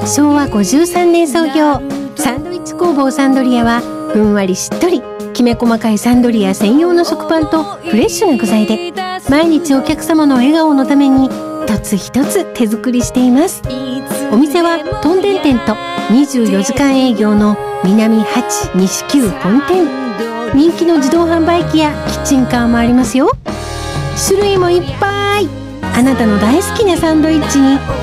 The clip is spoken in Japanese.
昭和53年創業、サンドイッチ工房サンドリアはふんわりしっとりきめ細かいサンドリア専用の食パンとフレッシュな具材で毎日お客様の笑顔のために一つ一つ手作りしています。お店はとんでん店と24時間営業の南8西9本店。人気の自動販売機やキッチンカーもありますよ。種類もいっぱい。あなたの大好きなサンドイッチに